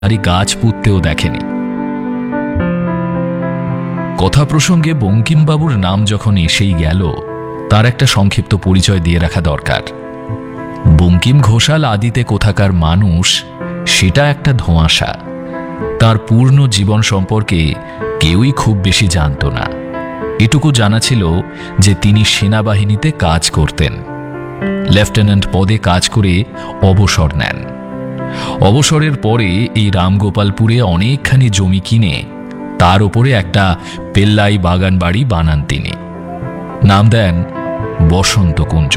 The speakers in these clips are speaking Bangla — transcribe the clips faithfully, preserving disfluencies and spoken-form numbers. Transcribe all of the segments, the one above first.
আরে গাছ পুঁততেও দেখেনি। কথা প্রসঙ্গে বঙ্কিমবাবুর নাম যখন এসেই গেল, তার একটা সংক্ষিপ্ত পরিচয় দিয়ে রাখা দরকার। বঙ্কিম ঘোষাল আদিতে কোথাকার মানুষ সেটা একটা ধোঁয়াশা। তার পূর্ণ জীবন সম্পর্কে কেউই খুব বেশি জানত না। এটুকু জানা ছিল যে তিনি সেনাবাহিনীতে কাজ করতেন। লেফটেন্যান্ট পদে কাজ করে অবসর নেন। অবসরের পরে এই রামগোপালপুরে অনেকখানি জমি কিনে তার উপরে একটা পেল্লাই বাগান বাড়ি বানান তিনি। নাম দেন বসন্তকুঞ্জ।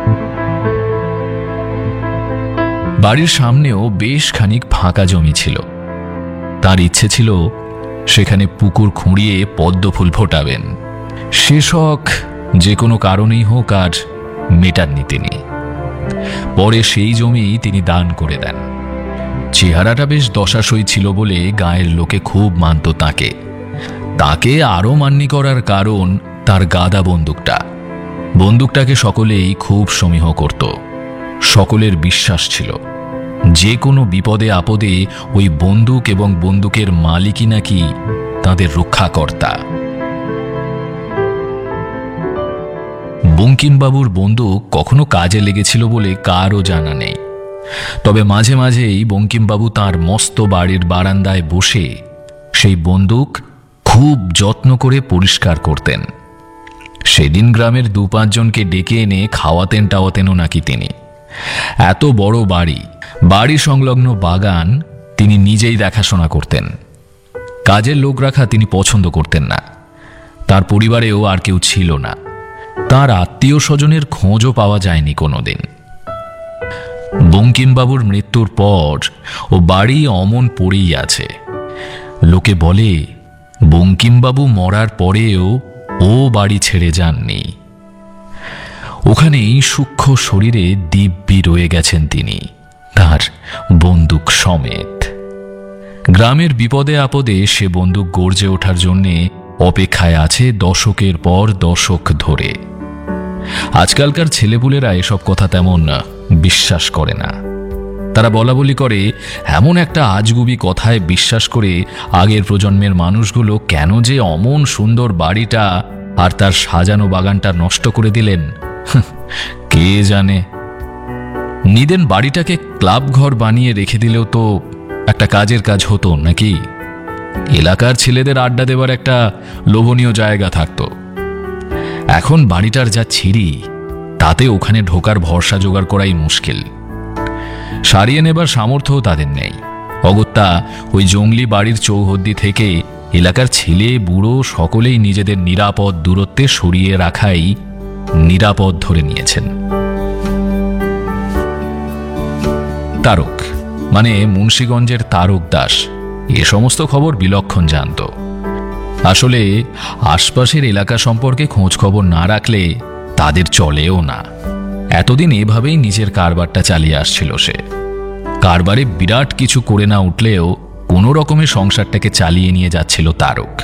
বাড়ির সামনেও বেশ খানিক ফাঁকা জমি ছিল। তার ইচ্ছে ছিল সেখানে পুকুর খুঁড়িয়ে পদ্মফুল ফোটাবেন। সে শখ যে কোনো কারণেই হোক আর মেটাননি তিনি। পরে সেই জমি তিনি দান করে দেন। চেহারাটা বেশ দশাসই ছিল বলে গায়ের লোকে খুব মানত তাকে। তাকে আরও মান্যি করার কারণ তার গাদা বন্দুকটা। বন্দুকটাকে সকলেই খুব সমীহ করত। সকলের বিশ্বাস ছিল যে কোনো বিপদে আপদে ওই বন্দুক এবং বন্দুকের মালিকই নাকি তাদের রক্ষাকর্তা। বঙ্কিমবাবুর বন্দুক কখনো কাজে লেগেছিল বলে কারও জানা নেই। তবে মাঝে মাঝেই বঙ্কিমবাবু তাঁর মস্ত বাড়ির বারান্দায় বসে সেই বন্দুক খুব যত্ন করে পরিষ্কার করতেন। সেদিন গ্রামের দু পাঁচজনকে ডেকে এনে খাওয়াতেন টাওয়াতেনও নাকি তিনি। এত বড় বাড়ি, বাড়ি সংলগ্ন বাগান তিনি নিজেই দেখাশোনা করতেন। কাজের লোক রাখা তিনি পছন্দ করতেন না। তার পরিবারেও আর কেউ ছিল না। তার আত্মীয় স্বজনের খোঁজও পাওয়া যায়নি কোনোদিন। বঙ্কিমবাবুর মৃত্যুর পর ও বাড়ি অমন পড়েই আছে। লোকে বলে বঙ্কিমবাবু মরার পরেও ও বাড়ি ছেড়ে যাননি। ওখানেই সূক্ষ্ম শরীরে দিব্যি রয়ে গেছেন তিনি, তার বন্দুক সমেত। গ্রামের বিপদে আপদে সে বন্দুক গর্জে ওঠার জন্যে অপেক্ষায় আছে দশকের পর দশক ধরে। আজকালকার ছেলেপুলেরা এসব কথা তেমন বিশ্বাস করে না। তারা বলা বলি করে এমন একটা আজগুবি কথায় বিশ্বাস করে আগের প্রজন্মের মানুষগুলো কেন যে অমন সুন্দর বাড়িটা আর তার সাজানো বাগানটা নষ্ট করে দিলেন কে জানে। নিদেন বাড়িটাকে ক্লাব ঘর বানিয়ে রেখে দিলেও তো একটা কাজের কাজ হতো নাকি। এলাকার ছেলেদের আড্ডা দেবার একটা লোভনীয় জায়গা থাকতো। এখন বাড়িটার যা ছিঁড়ি, তাতে ওখানে ঢোকার ভরসা জোগাড় করাই মুশকিল। সারিয়ে নেবার সামর্থ্যও তাদের নেই। অগত্যা ওই জঙ্গলি বাড়ির চৌহদ্দি থেকে এলাকার ছেলে বুড়ো সকলেই নিজেদের নিরাপদ দূরত্বে সরিয়ে রাখাই নিরাপদ ধরে নিয়েছেন। তারক মানে মুন্সিগঞ্জের তারক দাস এ সমস্ত খবর বিলক্ষণ জানত। আসলে আশপাশের এলাকা সম্পর্কে খোঁজ খবর না রাখলে তাদের চলেও না। এতদিন এভাবেই নিজের কারবারটা চালিয়ে আসছিল সে। কারবারে বিরাট কিছু করে না উঠলেও কোনো রকমের সংসারটাকে চালিয়ে নিয়ে যাচ্ছিল তারক।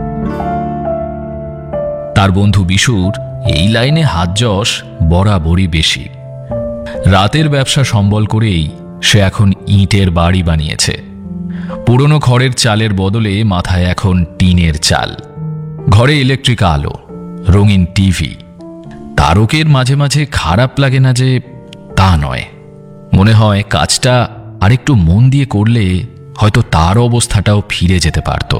তার বন্ধু বিশুর এই লাইনে হাতযশ বরাবরই বেশি। রাতের ব্যবসা সম্বল করেই সে এখন ইটের বাড়ি বানিয়েছে। পুরনো খড়ের চালের বদলে মাথায় এখন টিনের চাল। ঘরে ইলেকট্রিক আলো, রঙিন টিভি। তারকের মাঝে মাঝে খারাপ লাগে না যে তা নয়। মনে হয় কাজটা আরেকটু মন দিয়ে করলে হয়তো তার অবস্থাটাও ফিরে যেতে পারত।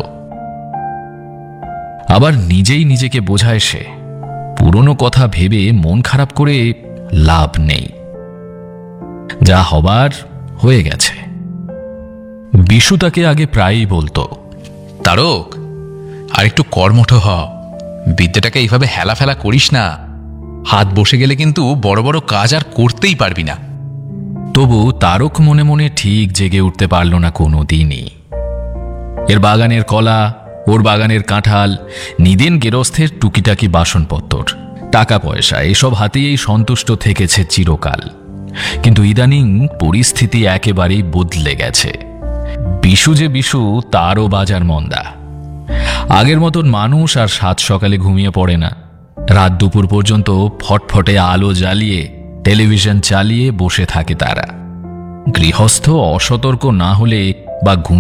আবার নিজেই নিজেকে বোঝায় সে পুরনো কথা ভেবে মন খারাপ করে লাভ নেই। যা হবার হয়ে গেছে। বিশু তাকে আগে প্রায়ই বলতো, তারক আর একটু কর্মঠ হ, বিদ্যাটাকে এইভাবে হেলা ফেলা করিস না। হাত বসে গেলে কিন্তু বড় বড় কাজ আর করতেই পারবি না। তবু তারক মনে মনে ঠিক জেগে উঠতে পারল না কোনো দিনই। এর বাগানের কলা, ওর বাগানের কাঁঠাল, নিদেন গেরস্থের টুকিটাকি বাসনপত্তর, টাকা পয়সা এসব হাতেই সন্তুষ্ট থেকেছে চিরকাল। কিন্তু ইদানিং পরিস্থিতি একেবারেই বদলে গেছে। বিশু যে বিশু, তারও বাজার মন্দা। আগের মতন মানুষ আর সাত সকালে ঘুমিয়ে পড়ে না। রাত দুপুর পর্যন্ত ফটফটে আলো জ্বালিয়ে টেলিভিশন চালিয়ে বসে থাকে তারা। গৃহস্থ অসতর্ক না হলে বা ঘুম